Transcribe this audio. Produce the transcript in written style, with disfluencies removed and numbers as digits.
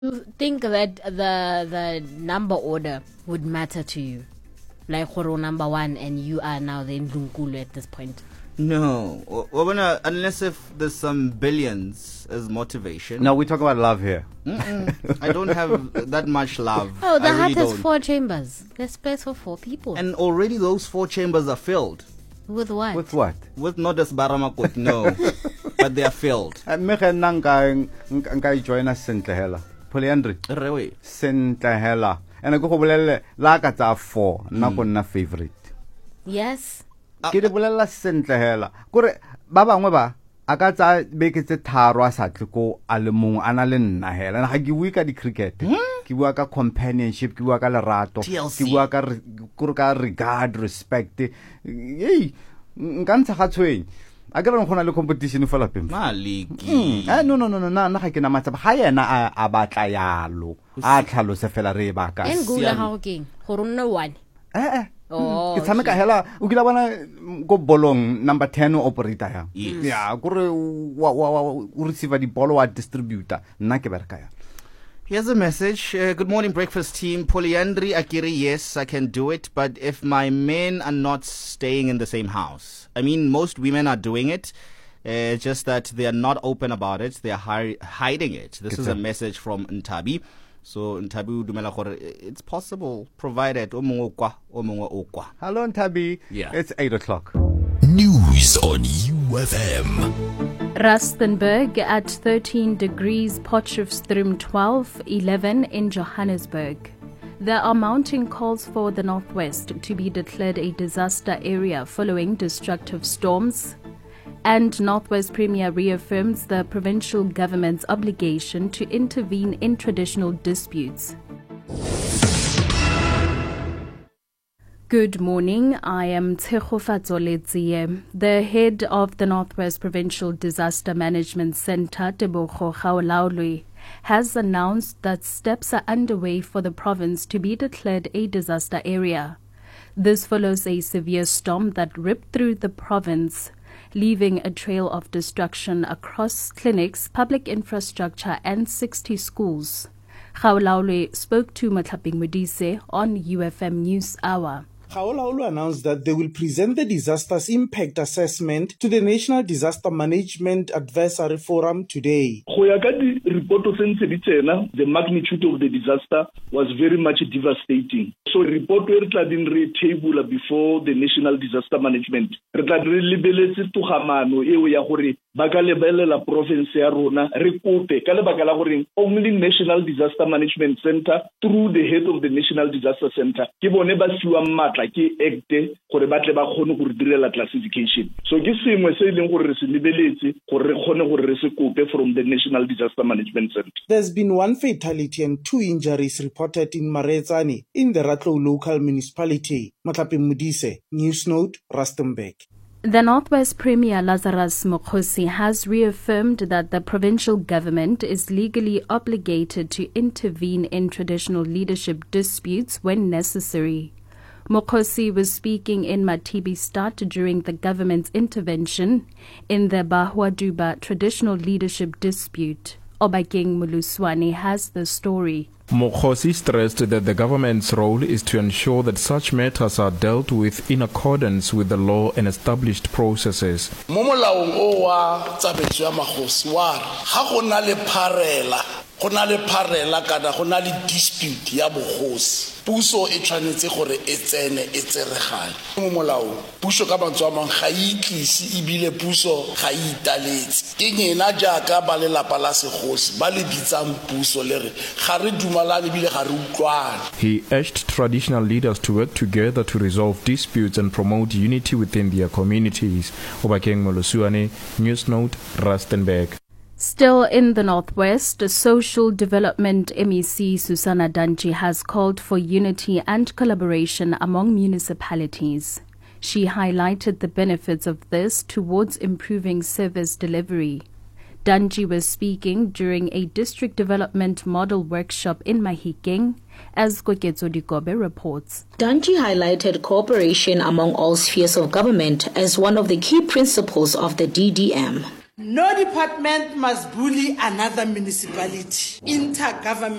You think that the number order would matter to you? Like Khoro number 1 and you are now the Ndlunkulu at this point? No. Unless if there's some billions as motivation. No, we talk about love here. I don't have that much love. Oh, the I hut really has don't. 4 chambers. There's space for 4 people. And already those 4 chambers are filled. With what? With what? With not as Baramakot, no. But they are filled. Me ge nna nka joina sentle hela. Polyandry. Rewe. Sentle hela. And go go bolelle la ka tsa 4 nna go nna favorite. Yes. Ke di bolella sentle hela. Kore ba bangwe ba aka tsa beke tse tharo a sa tle ko a le mong ana le nna hela. Ga ke bua ka di cricket. Ke bua ka companionship, ke bua ka lerato, ke bua ka ka regard, respect. Hey, nka ntsha ga tshweng. A ke re gona le competition fa lapeng. Maliki. No na ga ke na matsa ga yena a batla yalo. A tlhalo se fela re ba ka. En gula ha o keng. Gore nne 1. Oh. Ke tshameka hela o kila bona go bolong number 10 operator ya. Yeah, gore wa receive di bolo wa distributor. Nna ke bereka ya. Here's a message. Good morning, breakfast team. Polyandry, Akiri, yes, I can do it. But if my men are not staying in the same house, I mean, most women are doing it. Just that they are not open about it. They are hiding it. This is a message from Ntabi. So Ntabi dumela gore it's possible, provided o mongwe kwa o mongwe o kwa. Hello Ntabi. Yeah. It's 8 o'clock. News on UFM. Rustenburg at 13 degrees, Potchefstroom 12, 11 in Johannesburg. There are mounting calls for the Northwest to be declared a disaster area following destructive storms. And Northwest Premier reaffirms the provincial government's obligation to intervene in traditional disputes. Good morning, I am Tshegofatso Letsie. The head of the Northwest Provincial Disaster Management Centre, Tebogo Gaolaolwe, has announced that steps are underway for the province to be declared a disaster area. This follows a severe storm that ripped through the province, leaving a trail of destruction across clinics, public infrastructure and 60 schools. Gaolaolwe spoke to Matlaping Modise on UFM News Hour. Gaolaolwe announced that they will present the disaster's impact assessment to the National Disaster Management Advisory Forum today. The magnitude of the disaster was very much devastating. So report where it table before the National Disaster Management. Province only National Disaster Management Center through the head of the National Disaster Center. Classification. So from the National Disaster Management Center. There's been 1 fatality and 2 injuries reported in Maretsane in the Ratlo local municipality. Matlaping Modise, News Note, Rustenburg. The Northwest Premier Lazarus Mokhosi has reaffirmed that the provincial government is legally obligated to intervene in traditional leadership disputes when necessary. Mokhosi was speaking in Matibistad during the government's intervention in the Bahwaduba traditional leadership dispute. Obakeng Muluswane has the story. Mokhosi stressed that the government's role is to ensure that such matters are dealt with in accordance with the law and established processes. Mo molaong o wa tsamaiso ya Mokhosi wa ha go na le pharela kana go na le dispute ya bogosi puso e tshwanetse gore e tsene e tseregane mo molaong puso ka bantsho a mang ga itlisi ibile puso ga italetse ke nyena jaaka ba le lapa la segosi ba le bitsang puso le re ga re dumalane ibile ga re utlwane. He urged traditional leaders to work together to resolve disputes and promote unity within their communities. Obakeng Molusuane, News Note, Rustenburg. Still in the Northwest, Social Development MEC Susana Danji has called for unity and collaboration among municipalities. She highlighted the benefits of this towards improving service delivery. Danji was speaking during a district development model workshop in Mahikeng, as Koketso Dikobe reports. Danji highlighted cooperation among all spheres of government as one of the key principles of the DDM. No department must bully another municipality. Intergovernmental